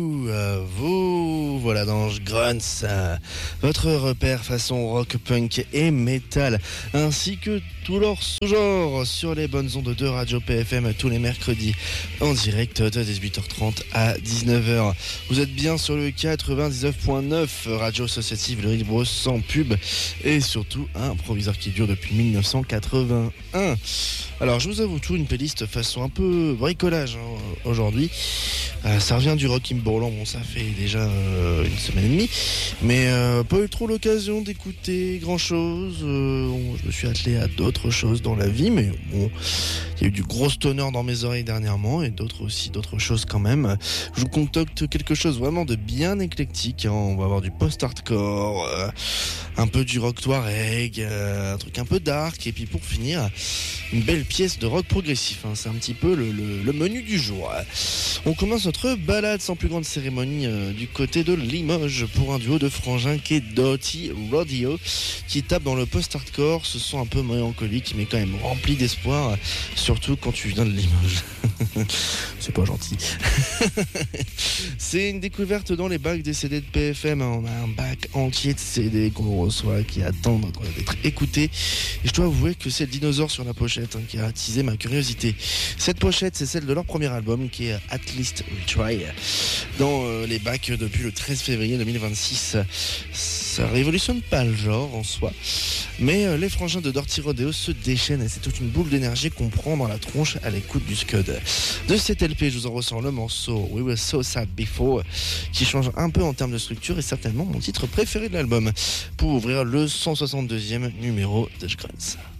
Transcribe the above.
Vous voilà dans Grunts, votre repère façon rock, punk et metal, ainsi que tout leur sous-genre sur les bonnes ondes de Radio PFM tous les mercredis en direct de 18h30 à 19h. Vous êtes bien sur le 99.9 Radio Associative Le Libre sans pub et surtout un proviseur qui dure depuis 1981. Alors je vous avoue tout, une playlist façon un peu bricolage aujourd'hui. Ça revient du rock Bourland, bon ça fait déjà une semaine et demie, mais pas eu trop l'occasion d'écouter grand chose. Je me suis attelé à d'autres choses dans la vie, mais bon, il y a eu du gros stoner dans mes oreilles dernièrement et d'autres choses quand même. Je vous concocte quelque chose vraiment de bien éclectique, hein. On va avoir du post-hardcore, un peu du rock touareg, un truc un peu dark, et puis pour finir, une belle pièce de rock progressif, hein. C'est un petit peu le menu du jour. On commence notre balade sans plus grande cérémonie du côté de Limoges pour un duo de frangins qui est Dirty Rodeo, qui tape dans le post-hardcore. Ce sont un peu mélancolique mais quand même rempli d'espoir, surtout quand tu viens de Limoges. C'est pas gentil. C'est une découverte dans les bacs des CD de PFM. On a un bac entier de CD qu'on reçoit qui attendent d'être écoutés, et je dois avouer que c'est le dinosaure sur la pochette qui a attisé ma curiosité. Cette pochette, c'est celle de leur premier album qui est At Least We Try, dans les bacs depuis le 13 février 2026. Ça révolutionne pas le genre en soi, mais les frangins de Dirty Rodeo se déchaînent et c'est toute une boule d'énergie qu'on prend dans la tronche à l'écoute du Scud. De cet LP, je vous en ressors le morceau We Were So Sad Before, qui change un peu en termes de structure et certainement mon titre préféré de l'album, pour ouvrir le 162e numéro de Grunts.